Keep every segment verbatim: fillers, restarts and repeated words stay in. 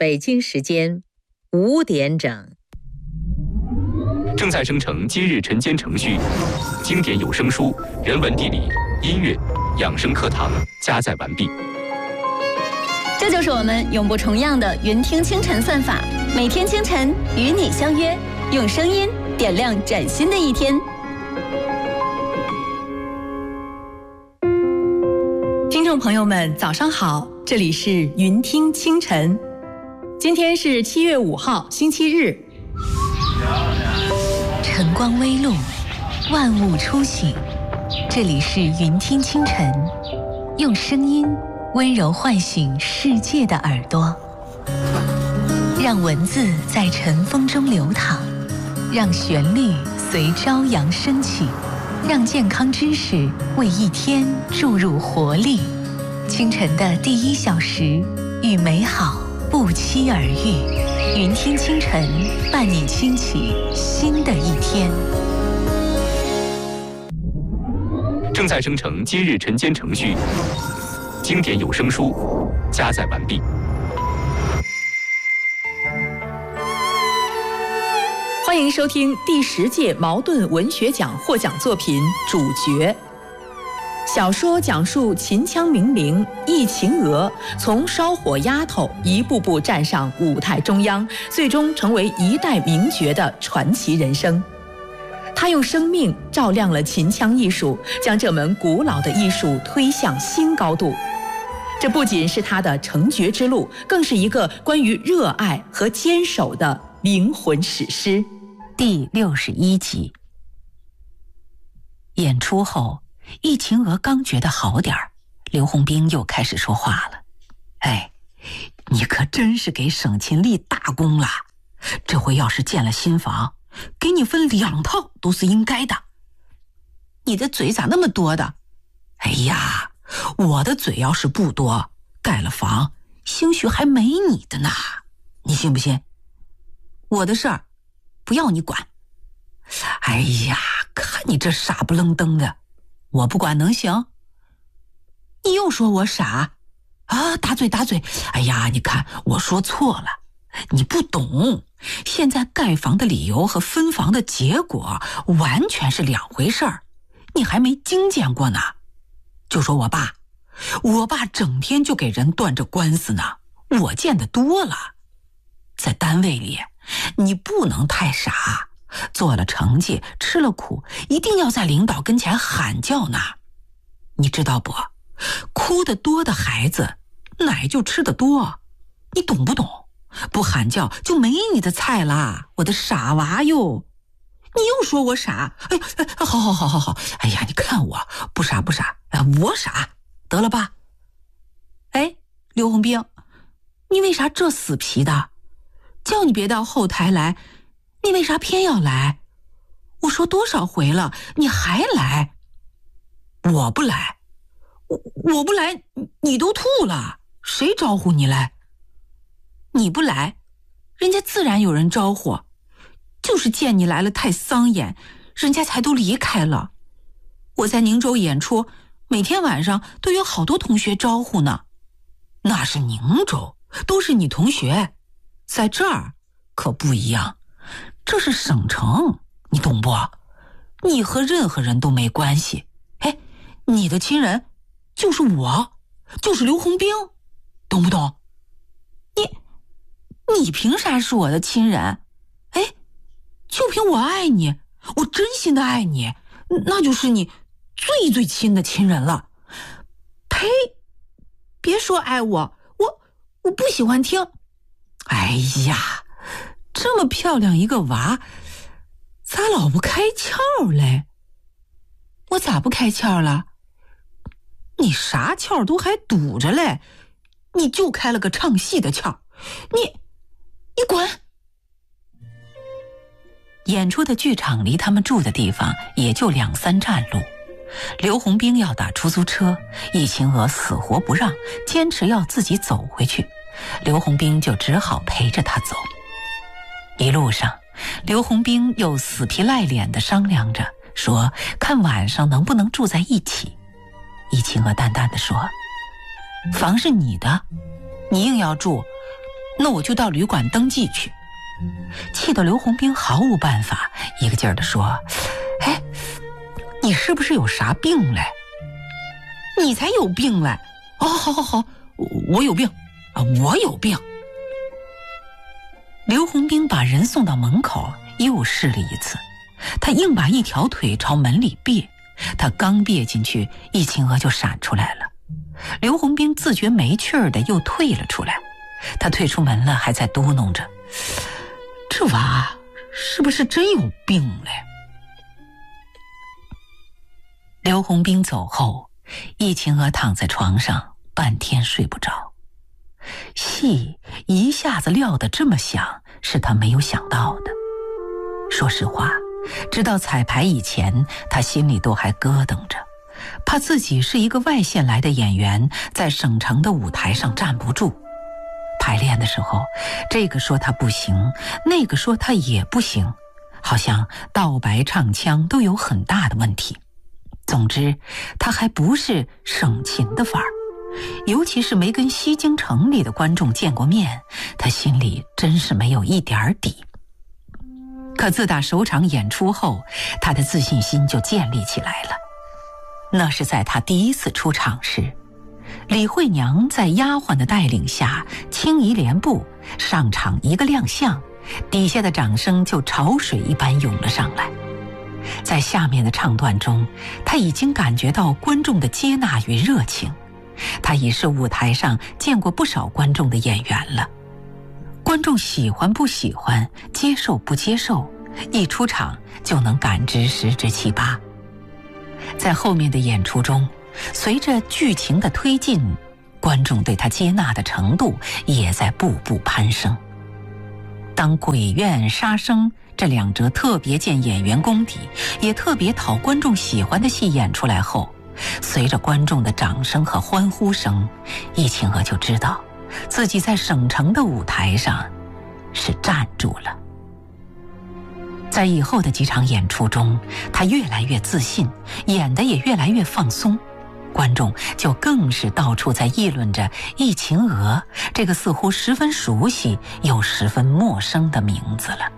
北京时间五点整。 正在生成今日晨间程序，经典有声书、人文地理、音乐、养生课堂加载完毕。 这就是我们永不重样的云听清晨算法，每天清晨与你相约，用声音点亮崭新的一天。 听众朋友们，早上好，这里是云听清晨。今天是七月五号，星期日。 晨光微露，万物初醒。这里是云听清晨，用声音温柔唤醒世界的耳朵，让文字在晨风中流淌，让旋律随朝阳升起，让健康知识为一天注入活力。清晨的第一小时，与美好不期而遇。云听清晨，伴你轻启新的一天。 正在生成今日晨间程序，经典有声书加载完毕。 欢迎收听第十届茅盾文学奖获奖作品《主角》。小说讲述秦腔名伶易秦娥从烧火丫头一步步站上舞台中央，最终成为一代名角的传奇人生。她用生命照亮了秦腔艺术，将这门古老的艺术推向新高度。这不仅是她的成角之路，更是一个关于热爱和坚守的灵魂史诗。 第六十一集。演出后，易秦娥刚觉得好点儿，刘洪兵又开始说话了。哎，你可真是给省勤立大功了，这回要是建了新房，给你分两套都是应该的。你的嘴咋那么多的？哎呀，我的嘴要是不多，盖了房兴许还没你的呢，你信不信？我的事儿不要你管。哎呀，看你这傻不愣登的，我不管能行？你又说我傻啊？打嘴打嘴！哎呀，你看我说错了，你不懂。现在盖房的理由和分房的结果完全是两回事儿，你还没经见过呢。就说我爸，我爸整天就给人断着官司呢，我见得多了。在单位里，你不能太傻。做了成绩，吃了苦，一定要在领导跟前喊叫呢。你知道不？哭得多的孩子，奶就吃得多。你懂不懂？不喊叫就没你的菜啦，我的傻娃哟！你又说我傻？哎，好好好好好！哎呀，你看我不傻不傻，我傻，得了吧？哎，刘洪兵，你为啥这死皮的？叫你别到后台来，你为啥偏要来？我说多少回了，你还来？我不来，我我不来，你都吐了，谁招呼你来？你不来，人家自然有人招呼，就是见你来了太丧眼，人家才都离开了。我在宁州演出，每天晚上都有好多同学招呼呢。那是宁州，都是你同学，在这儿可不一样。这是省城，你懂不？你和任何人都没关系。哎，你的亲人就是我，就是刘洪兵，懂不懂？你你凭啥是我的亲人？哎，就凭我爱你，我真心的爱你，那就是你最最亲的亲人了。呸！别说爱我，我我不喜欢听。哎呀，这么漂亮一个娃，咋老不开窍嘞？我咋不开窍了？你啥窍都还堵着嘞，你就开了个唱戏的窍。你你滚！演出的剧场离他们住的地方也就两三站路。刘洪兵要打出租车，易秦娥死活不让，坚持要自己走回去，刘洪兵就只好陪着他走。一路上，刘洪兵又死皮赖脸地商量着，说看晚上能不能住在一起。易秦娥淡淡地说，房是你的，你硬要住， 那我就到旅馆登记去。气得刘洪兵毫无办法，一个劲儿地说：哎，你是不是有啥病嘞？你才有病嘞！哦，好好好，我有病啊，我有病。刘洪兵把人送到门口，又试了一次，他硬把一条腿朝门里别，他刚别进去，易秦娥就闪出来了。刘洪兵自觉没趣儿的又退了出来，他退出门了，还在嘟哝着：这娃是不是真有病嘞？刘洪兵走后，易秦娥躺在床上半天睡不着。戏一下子撂得这么响，是他没有想到的。说实话，直到彩排以前，他心里都还咯噔着，怕自己是一个外县来的演员，在省城的舞台上站不住。排练的时候，这个说他不行，那个说他也不行，好像道白唱腔都有很大的问题。总之，他还不是省琴的范儿，尤其是没跟西京城里的观众见过面，他心里真是没有一点底。可自打首场演出后，他的自信心就建立起来了。那是在他第一次出场时，李慧娘在丫鬟的带领下轻移连步上场一个亮相，底下的掌声就潮水一般涌了上来。在下面的唱段中，他已经感觉到观众的接纳与热情，他已是舞台上见过不少观众的演员了。观众喜欢不喜欢，接受不接受，一出场就能感知十之七八。在后面的演出中，随着剧情的推进，观众对他接纳的程度也在步步攀升。当鬼怨杀生这两折特别见演员功底，也特别讨观众喜欢的戏演出来后，随着观众的掌声和欢呼声，易秦娥就知道自己在省城的舞台上是站住了。在以后的几场演出中，他越来越自信，演得也越来越放松，观众就更是到处在议论着易秦娥这个似乎十分熟悉又十分陌生的名字了。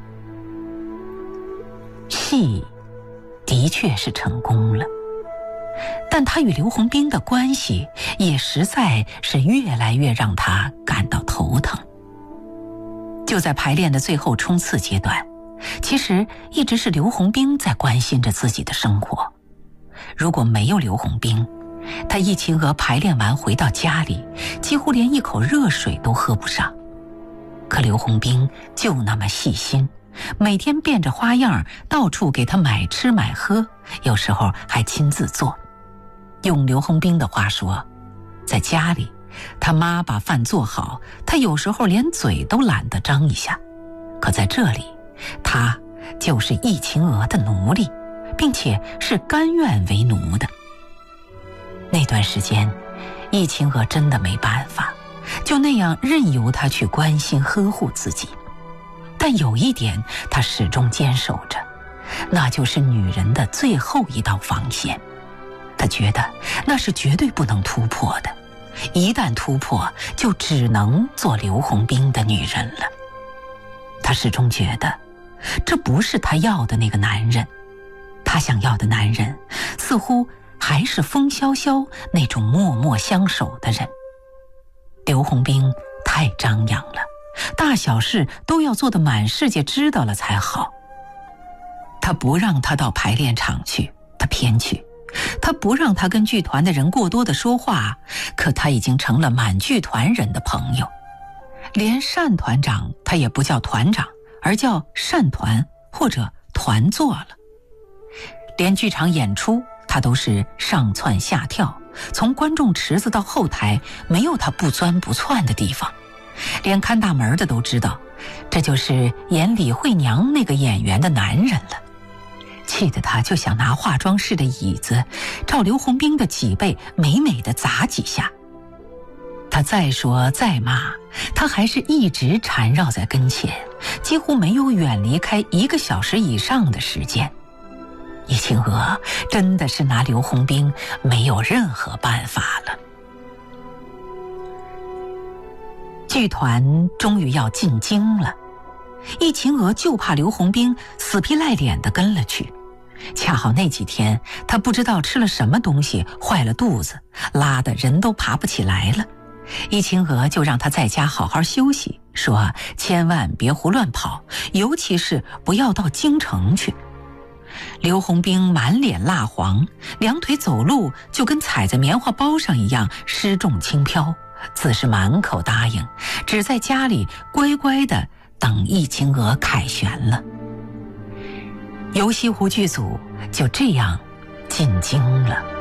戏的确是成功了，但他与刘洪兵的关系也实在是越来越让他感到头疼。就在排练的最后冲刺阶段，其实一直是刘洪兵在关心着自己的生活。如果没有刘洪兵，他易秦娥排练完回到家里，几乎连一口热水都喝不上。可刘洪兵就那么细心，每天变着花样到处给他买吃买喝，有时候还亲自做。用刘洪兵的话说，在家里他妈把饭做好，他有时候连嘴都懒得张一下。可在这里，他就是易秦娥的奴隶，并且是甘愿为奴的。那段时间，易秦娥真的没办法，就那样任由他去关心呵护自己。但有一点他始终坚守着，那就是女人的最后一道防线。他觉得那是绝对不能突破的，一旦突破，就只能做刘洪兵的女人了。他始终觉得这不是他要的那个男人，他想要的男人似乎还是风萧萧那种默默相守的人。刘洪兵太张扬了，大小事都要做得满世界知道了才好。他不让他到排练场去，他偏去；他不让他跟剧团的人过多的说话，可他已经成了满剧团人的朋友。连单团长他也不叫团长，而叫单团或者团座了。连剧场演出他都是上蹿下跳，从观众池子到后台，没有他不钻不窜的地方。连看大门的都知道，这就是演李慧娘那个演员的男人了。气得他就想拿化妆室的椅子照刘洪兵的脊背美美的砸几下。他再说再骂，他还是一直缠绕在跟前，几乎没有远离开一个小时以上的时间。易秦娥真的是拿刘洪兵没有任何办法了。 剧团终于要进京了，易秦娥就怕刘洪兵死皮赖脸地跟了去。恰好那几天他不知道吃了什么东西坏了肚子，拉得人都爬不起来了。易秦娥就让他在家好好休息，说千万别胡乱跑，尤其是不要到京城去。刘洪兵满脸蜡黄，两腿走路就跟踩在棉花包上一样失重轻飘，自是满口答应，只在家里乖乖地等易秦娥凯旋了。游西湖剧组就这样进京了。